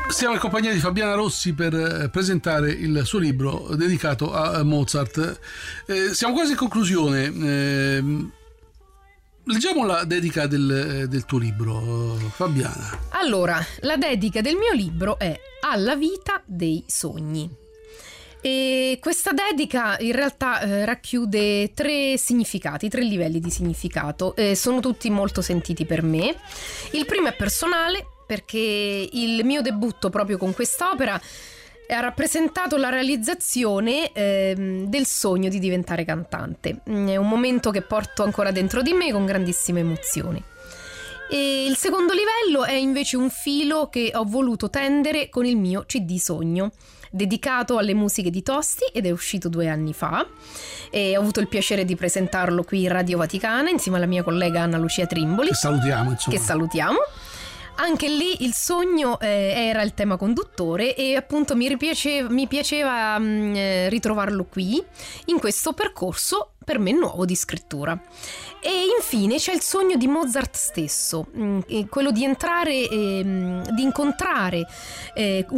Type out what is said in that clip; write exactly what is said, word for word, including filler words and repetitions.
Siamo in compagnia di Fabiana Rossi per presentare il suo libro dedicato a Mozart. Eh, siamo quasi in conclusione. Eh, leggiamo la dedica del, del tuo libro, Fabiana. Allora, la dedica del mio libro è Alla vita dei sogni. E questa dedica in realtà eh, racchiude tre significati, tre livelli di significato. Eh, sono tutti molto sentiti per me. Il primo è personale, perché il mio debutto proprio con quest'opera ha rappresentato la realizzazione eh, del sogno di diventare cantante. È un momento che porto ancora dentro di me con grandissime emozioni. E il secondo livello è invece un filo che ho voluto tendere con il mio C D Sogno, dedicato alle musiche di Tosti, ed è uscito due anni fa e ho avuto il piacere di presentarlo qui in Radio Vaticana insieme alla mia collega Anna Lucia Trimboli, Che salutiamo, insomma. Che salutiamo. Anche lì il sogno eh, era il tema conduttore e appunto mi, ripiace, mi piaceva mh, eh, ritrovarlo qui in questo percorso per me nuovo di scrittura. E infine c'è il sogno di Mozart stesso, mh, quello di entrare, eh, di incontrare eh,